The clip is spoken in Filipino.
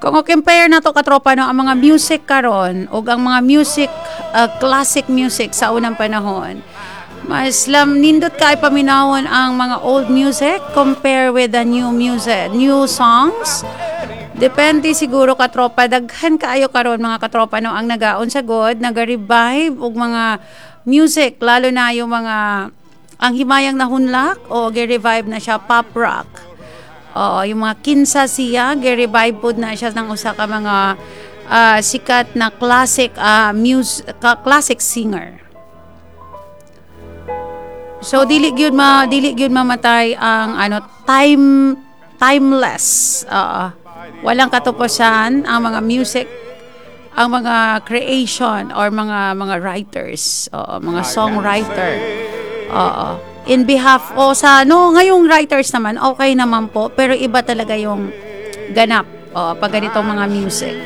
Kung compare na to katropa no ang mga music karon o ang mga music classic music sa unang panahon, mas nindot kay paminawon ang mga old music compare with the new music, new songs. Depende siguro katropa, daghan kaayo karon mga katropa no ang nagaon sa God, naga-revive og mga music lalo na yung mga ang himayang nahunlak o gi-revive na siya pop rock. Yung mga kinsa siya, gi-revive pod na siya ng usa ka mga sikat na classic classic singer. So dili gyud mamatay ang timeless. Walang katupasan ang mga music, ang mga creation or mga writers, mga songwriter. In behalf ngayong writers naman okay naman po pero iba talaga yung ganap pag ganitong mga music.